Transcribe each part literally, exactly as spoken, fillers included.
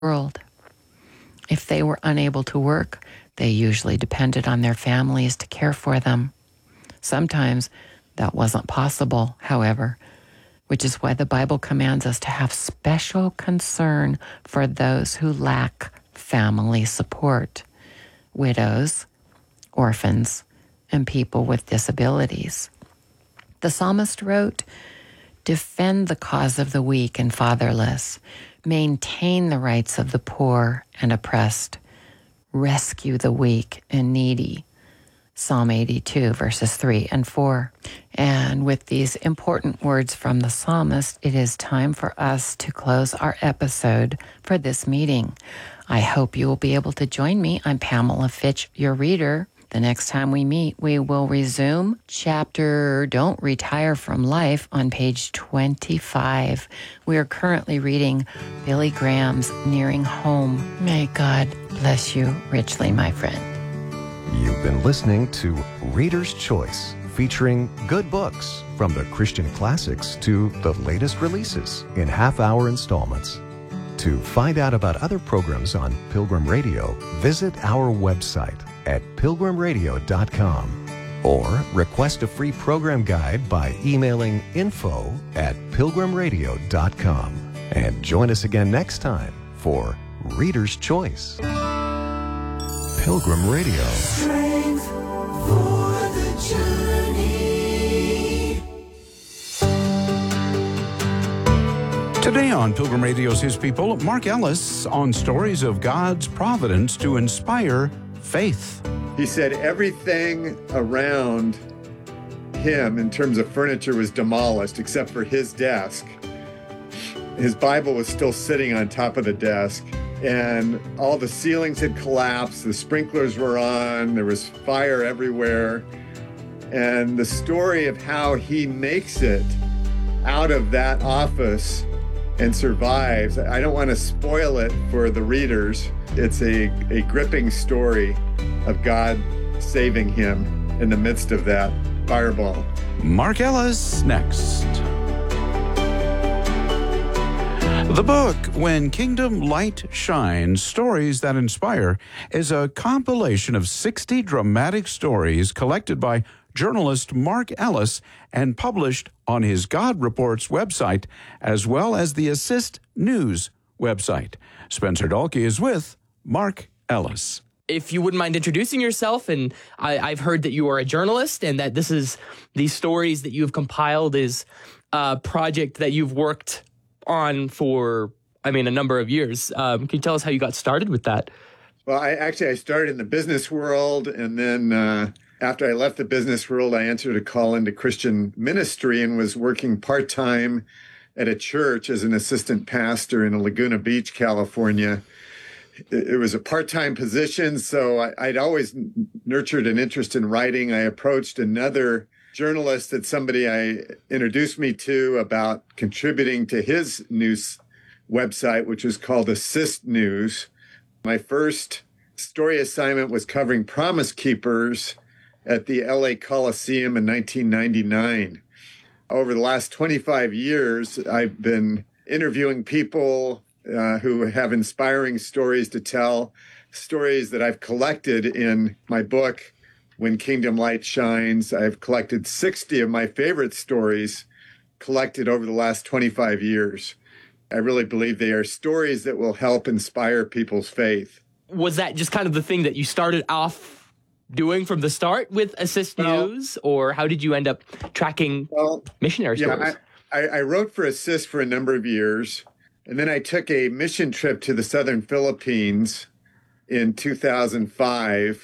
world. If they were unable to work, they usually depended on their families to care for them. Sometimes that wasn't possible, however, which is why the Bible commands us to have special concern for those who lack family support, widows, orphans, and people with disabilities. The psalmist wrote, "Defend the cause of the weak and fatherless. Maintain the rights of the poor and oppressed. Rescue the weak and needy." Psalm eighty-two, verses three and four. And with these important words from the psalmist, it is time for us to close our episode for this meeting. I hope you will be able to join me. I'm Pamela Fitch, your reader. The next time we meet, we will resume chapter Don't Retire from Life on page twenty-five. We are currently reading Billy Graham's Nearing Home. May God bless you richly, my friend. You've been listening to Reader's Choice, featuring good books from the Christian classics to the latest releases in half-hour installments. To find out about other programs on Pilgrim Radio, visit our website at pilgrim radio dot com or request a free program guide by emailing info at pilgrim radio dot com. And join us again next time for Reader's Choice. Pilgrim Radio. Strength for the journey. Today on Pilgrim Radio's His People, Mark Ellis on stories of God's providence to inspire faith. He said everything around him in terms of furniture was demolished except for his desk. His Bible was still sitting on top of the desk, and all the ceilings had collapsed, the sprinklers were on, there was fire everywhere. And the story of how he makes it out of that office and survives, I don't want to spoil it for the readers. It's a, a gripping story of God saving him in the midst of that fireball. Mark Ellis next. The book, When Kingdom Light Shines, Stories That Inspire, is a compilation of sixty dramatic stories collected by journalist Mark Ellis and published on his God Reports website, as well as the Assist News website. Spencer Dalkey is with Mark Ellis. If you wouldn't mind introducing yourself, and I, I've heard that you are a journalist and that this is these stories that you've compiled is a project that you've worked on for, I mean, a number of years. Um, can you tell us how you got started with that? Well, I actually, I started in the business world, and then uh, after I left the business world, I answered a call into Christian ministry and was working part-time at a church as an assistant pastor in Laguna Beach, California. It was a part-time position, so I, I'd always nurtured an interest in writing. I approached another journalist that somebody I introduced me to about contributing to his news website, which was called Assist News. My first story assignment was covering Promise Keepers at the L A Coliseum in nineteen ninety-nine. Over the last twenty-five years, I've been interviewing people uh, who have inspiring stories to tell, stories that I've collected in my book, When Kingdom Light Shines. I've collected sixty of my favorite stories collected over the last twenty-five years. I really believe they are stories that will help inspire people's faith. Was that just kind of the thing that you started off doing from the start with Assist well, News, or how did you end up tracking well, missionary yeah, stories? I, I, I wrote for Assist for a number of years, and then I took a mission trip to the southern Philippines in two thousand five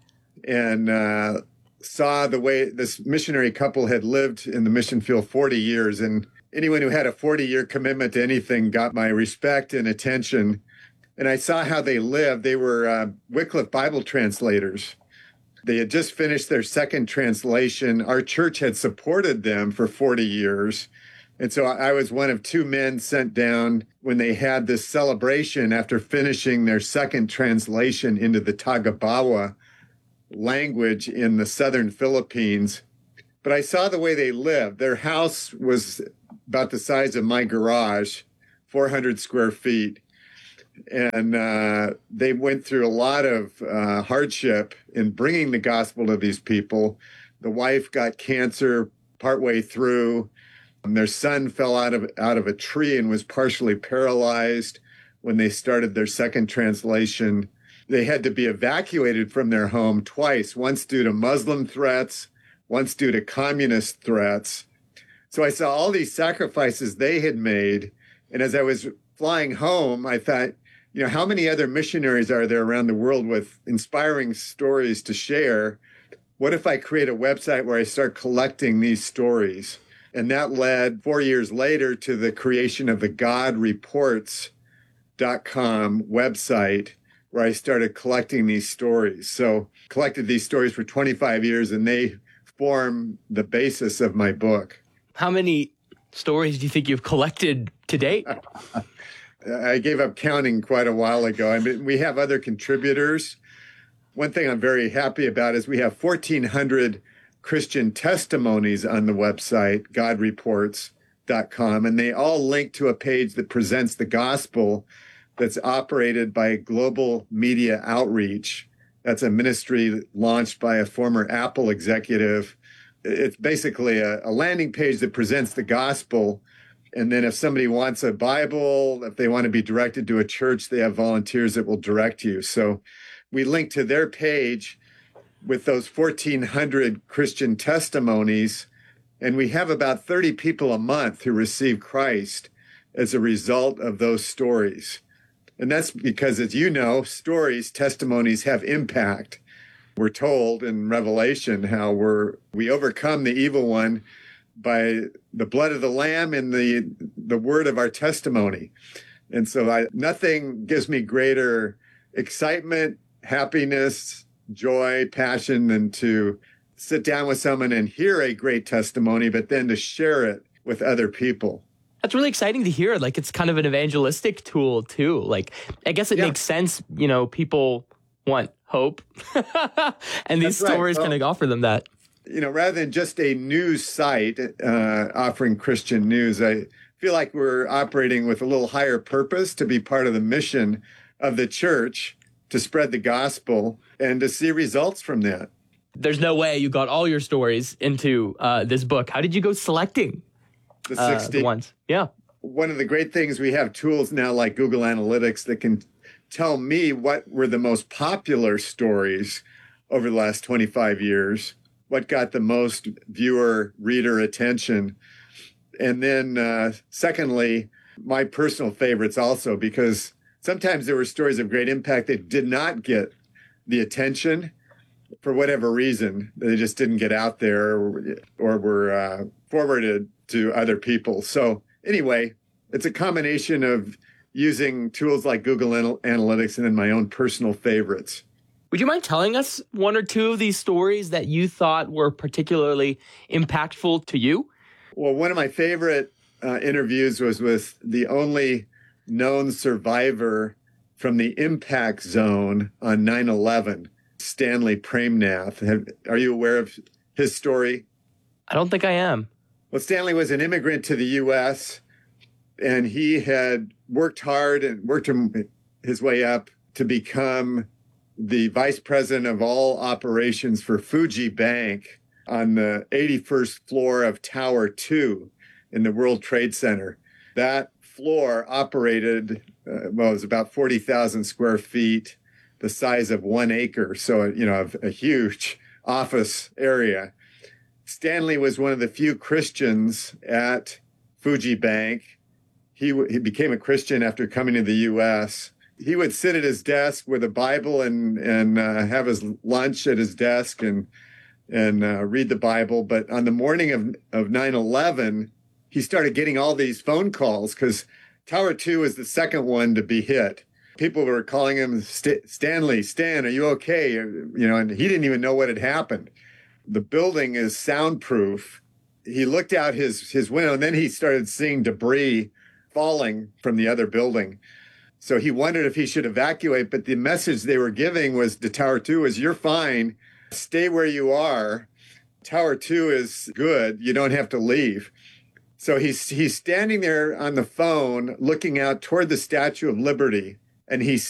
and uh, saw the way this missionary couple had lived in the mission field forty years. And anyone who had a forty-year commitment to anything got my respect and attention. And I saw how they lived. They were uh, Wycliffe Bible translators. They had just finished their second translation. Our church had supported them for forty years. And so I was one of two men sent down when they had this celebration after finishing their second translation into the Tagabawa language in the southern Philippines. But I saw the way they lived. Their house was about the size of my garage, four hundred square feet. And uh, they went through a lot of uh, hardship in bringing the gospel to these people. The wife got cancer partway through. And their son fell out of out of a tree and was partially paralyzed when they started their second translation. They had to be evacuated from their home twice, once due to Muslim threats, once due to communist threats. So I saw all these sacrifices they had made. And as I was flying home, I thought, you know, how many other missionaries are there around the world with inspiring stories to share? What if I create a website where I start collecting these stories? And that led four years later to the creation of the God Reports dot com website, where I started collecting these stories. So collected these stories for twenty-five years, and they form the basis of my book. How many stories do you think you've collected to date? I gave up counting quite a while ago. I mean, we have other contributors. One thing I'm very happy about is we have fourteen hundred Christian testimonies on the website, God Reports dot com, and they all link to a page that presents the gospel that's operated by Global Media Outreach. That's a ministry launched by a former Apple executive. It's basically a, a landing page that presents the gospel. And then if somebody wants a Bible, if they want to be directed to a church, they have volunteers that will direct you. So we link to their page with those fourteen hundred Christian testimonies. And we have about thirty people a month who receive Christ as a result of those stories. And that's because, as you know, stories, testimonies have impact. We're told in Revelation how we're, we overcome the evil one by the blood of the Lamb and the, the word of our testimony. And so I, nothing gives me greater excitement, happiness, joy, passion than to sit down with someone and hear a great testimony, but then to share it with other people. That's really exciting to hear. Like, it's kind of an evangelistic tool too. Like, I guess it Yeah. makes sense. You know, people want hope and these That's right. stories Well, kind of offer them that. You know, rather than just a news site uh, offering Christian news, I feel like we're operating with a little higher purpose to be part of the mission of the church, to spread the gospel and to see results from that. There's no way you got all your stories into uh, this book. How did you go selecting The uh, sixty. the ones? Yeah. One of the great things, we have tools now like Google Analytics that can tell me what were the most popular stories over the last twenty-five years, what got the most viewer, reader attention. And then uh, secondly, my personal favorites also, because sometimes there were stories of great impact that did not get the attention for whatever reason. They just didn't get out there, or, or were uh, forwarded to other people. So anyway, it's a combination of using tools like Google Anal- Analytics and then my own personal favorites. Would you mind telling us one or two of these stories that you thought were particularly impactful to you? Well, one of my favorite uh, interviews was with the only known survivor from the impact zone on nine eleven, Stanley Premnath. Have, are you aware of his story? I don't think I am. Well, Stanley was an immigrant to the U S, and he had worked hard and worked him, his way up to become the vice president of all operations for Fuji Bank on the eighty-first floor of Tower two in the World Trade Center. That floor operated, uh, well, it was about forty thousand square feet, the size of one acre. So, you know, a, a huge office area. Stanley was one of the few Christians at Fuji Bank. He, he became a Christian after coming to the U S. He would sit at his desk with a Bible and, and uh, have his lunch at his desk and, and uh, read the Bible. But on the morning of, of nine eleven, he started getting all these phone calls because Tower two was the second one to be hit. People were calling him, St- Stanley, Stan, are you okay? You know, and he didn't even know what had happened. The building is soundproof. He looked out his, his window, and then he started seeing debris falling from the other building. So he wondered if he should evacuate, but the message they were giving was to Tower two was, you're fine, stay where you are. Tower two is good, you don't have to leave. So he's, he's standing there on the phone looking out toward the Statue of Liberty and he